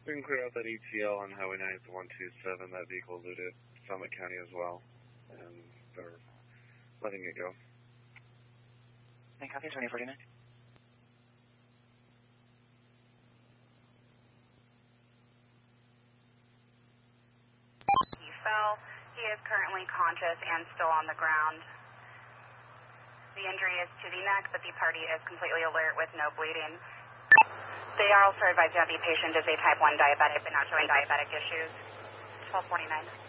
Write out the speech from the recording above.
We can clear out that ETL on Highway 9 to 127. That vehicle eluded Summit County as well, and they're letting it go. Any copies, 2049? He fell. He is currently conscious and still on the ground. The injury is to the neck, but the party is completely alert with no bleeding. They are also advised that the patient is a type 1 diabetic, but not showing diabetic issues. 1249.